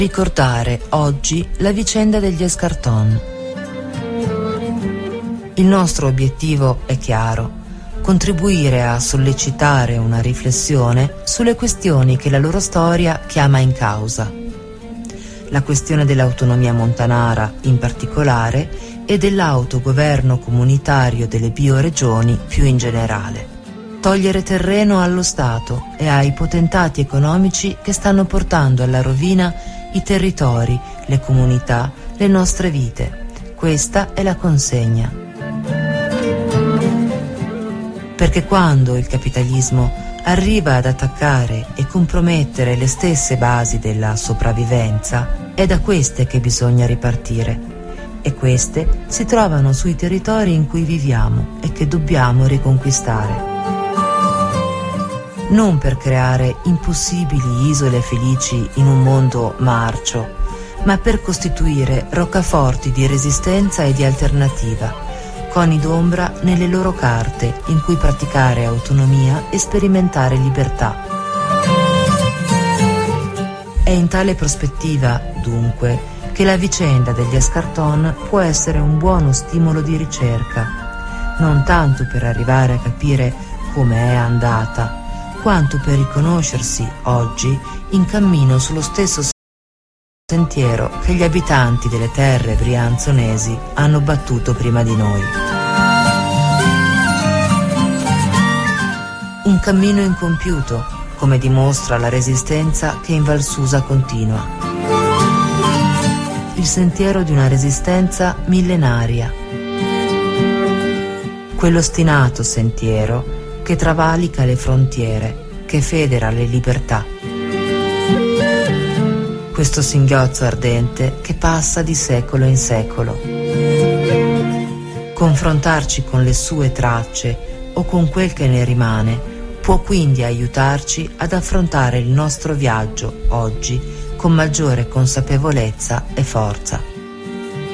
Ricordare oggi la vicenda degli Escartons. Il nostro obiettivo è chiaro: contribuire a sollecitare una riflessione sulle questioni che la loro storia chiama in causa. La questione dell'autonomia montanara in particolare e dell'autogoverno comunitario delle bioregioni più in generale. Togliere terreno allo Stato e ai potentati economici che stanno portando alla rovina i territori, le comunità, le nostre vite. Questa è la consegna. Perché quando il capitalismo arriva ad attaccare e compromettere le stesse basi della sopravvivenza, è da queste che bisogna ripartire. E queste si trovano sui territori in cui viviamo e che dobbiamo riconquistare. Non per creare impossibili isole felici in un mondo marcio, ma per costituire roccaforti di resistenza e di alternativa, coni d'ombra nelle loro carte in cui praticare autonomia e sperimentare libertà. È in tale prospettiva, dunque, che la vicenda degli Escartons può essere un buono stimolo di ricerca, non tanto per arrivare a capire come è andata, quanto per riconoscersi oggi in cammino sullo stesso sentiero che gli abitanti delle terre brianzonesi hanno battuto prima di noi. Un cammino incompiuto, come dimostra la resistenza che in Val Susa continua. Il sentiero di una resistenza millenaria. Quell'ostinato sentiero che travalica le frontiere, che federa le libertà. Questo singhiozzo ardente che passa di secolo in secolo. Confrontarci con le sue tracce o con quel che ne rimane può quindi aiutarci ad affrontare il nostro viaggio oggi con maggiore consapevolezza e forza.